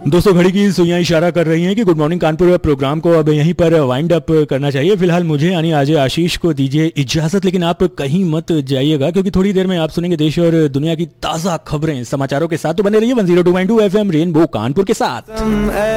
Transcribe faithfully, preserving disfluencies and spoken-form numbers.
दोस्तों घड़ी की सुइयां इशारा कर रही हैं कि गुड मॉर्निंग कानपुर प्रोग्राम को अब यहीं पर वाइंड अप करना चाहिए। फिलहाल मुझे यानी आज आशीष को दीजिए इजाजत, लेकिन आप कहीं मत जाइएगा क्योंकि थोड़ी देर में आप सुनेंगे देश और दुनिया की ताजा खबरें समाचारों के साथ। तो बने रहिए one zero two point two F M rainbow Kanpur के साथ।